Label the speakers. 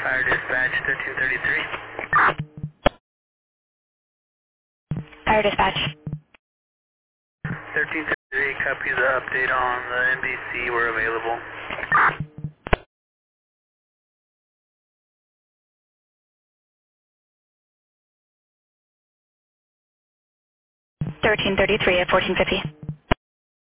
Speaker 1: Fire dispatch 1333.
Speaker 2: Fire dispatch.
Speaker 1: 1333 copies the update on the NBC. We're available.
Speaker 2: 1333 at 1450.